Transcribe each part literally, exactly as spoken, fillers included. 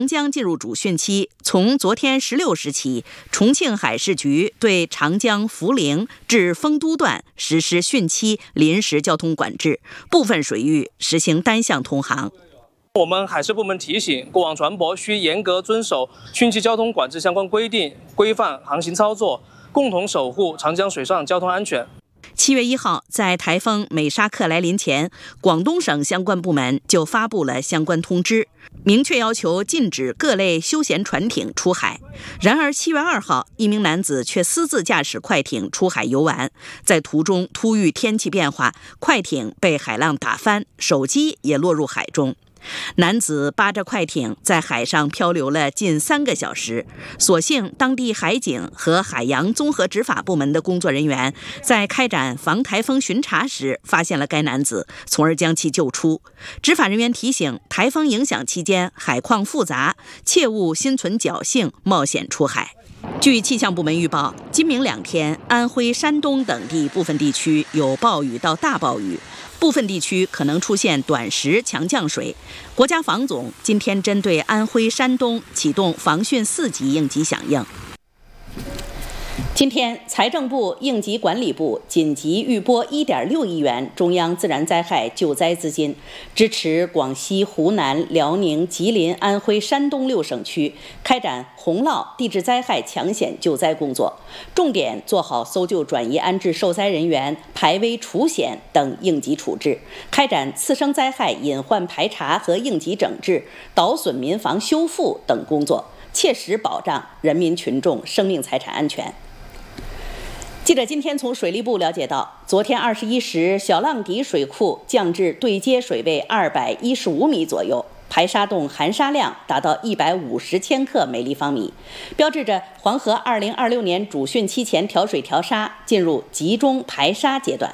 长江进入主汛期，从昨天十六时起，重庆海事局对长江涪陵至丰都段实施汛期临时交通管制，部分水域实行单向通航。 我们海事部门提醒，过往船舶需严格遵守汛期交通管制相关规定，规范航行操作，共同守护长江水上交通安全。 七月一号，在台风美沙克来临前，广东省相关部门就发布了相关通知，明确要求禁止各类休闲船艇出海。然而七月二号，一名男子却私自驾驶快艇出海游玩，在途中突遇天气变化，快艇被海浪打翻，手机也落入海中。男子扒着快艇在海上漂流了近三个小时，所幸当地海警和海洋综合执法部门的工作人员在开展防台风巡查时发现了该男子，从而将其救出。执法人员提醒，台风影响期间海况复杂，切勿心存侥幸冒险出海。据气象部门预报，今明两天，安徽、山东等地部分地区有暴雨到大暴雨，部分地区可能出现短时强降水。国家防总今天针对安徽、山东启动防汛四级应急响应。今天，财政部、应急管理部紧急预拨一点六亿元中央自然灾害救灾资金，支持广西、湖南、辽宁、吉林、安徽、山东六省区开展洪涝、地质灾害抢险救灾工作，重点做好搜救、转移、安置受灾人员、排危除险等应急处置，开展次生灾害隐患排查和应急整治、倒损民房修复等工作，切实保障人民群众生命财产安全。记者今天从水利部了解到，昨天二十一时，小浪底水库降至对接水位二百一十五米左右，排沙洞含沙量达到一百五十千克每立方米，标志着黄河二零二六年主汛期前调水调沙进入集中排沙阶段。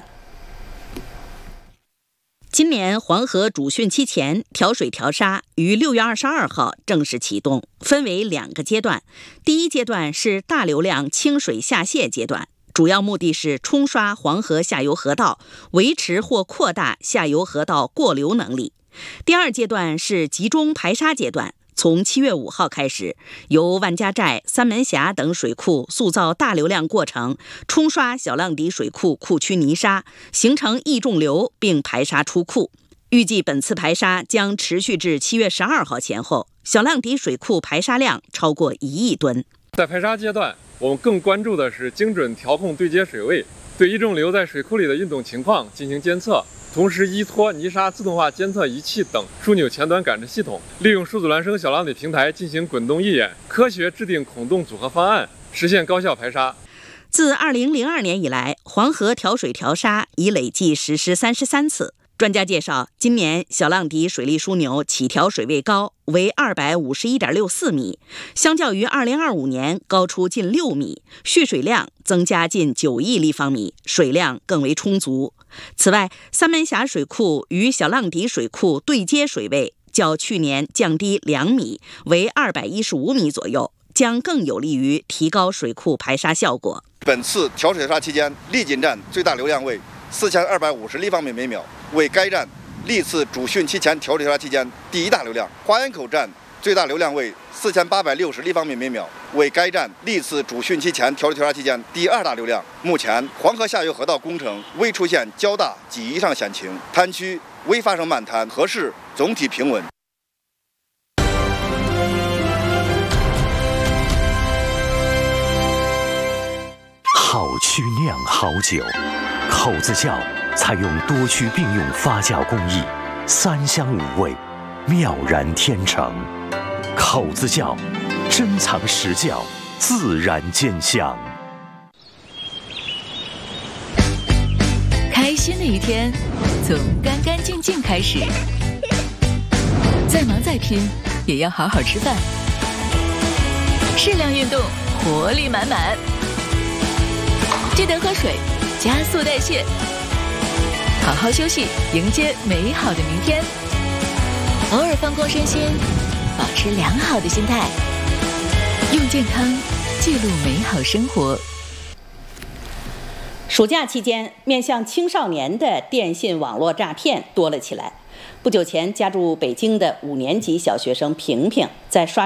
今年黄河主汛期前调水调沙于六月二十二号正式启动，分为两个阶段。第一阶段是大流量清水下泄阶段，主要目的是冲刷黄河下游河道，维持或扩大下游河道过流能力。第二阶段是集中排沙阶段，从七月五号开始，由万家寨、三门峡等水库塑造大流量过程，冲刷小浪底水库库区泥沙，形成溢重流并排沙出库。预计本次排沙将持续至七月十二号前后，小浪底水库排沙量超过一亿吨。 在排沙阶段，我们更关注的是精准调控对接水位，对溢重流在水库里的运动情况进行监测，同时依托泥沙自动化监测仪器等枢纽前端感知系统，利用数字孪生小浪底平台进行滚动义演，科学制定孔洞组合方案，实现高效排沙。 自二零零二年以来，黄河调水调沙已累计实施三十三次。专家介绍，今年小浪底水利枢纽起调水位高为二百五十一点六四米，相较于二零二五年高出近六米，蓄水量增加近九亿立方米，水量更为充足。此外，三门峡水库与小浪底水库对接水位较去年降低两米，为二百一十五米左右，将更有利于提高水库排沙效果。 本次调水调沙期间，丽锦站最大流量为四千二百五十立方米每秒，为该站历次主汛期前调水调沙期间第一大流量。花园口站最大流量为四千八百六十立方米每秒，为该站历次主汛期前调水调沙期间第二大流量。目前，黄河下游河道工程未出现较大及以上险情，滩区未发生漫滩，河势总体平稳。 好曲酿好酒，口子窖采用多区并用发酵工艺，三香五味，妙然天成。口子窖珍藏实窖，自然见香。 开心的一天从干干净净开始，再忙再拼也要好好吃饭，适量运动，活力满满。记得喝水，加速代谢，好好休息，迎接美好的明天。偶尔放空身心，保持良好的心态，用健康记录美好生活。 暑假期间，面向青少年的电信网络诈骗多了起来。不久前，家住北京的五年级小学生平平在刷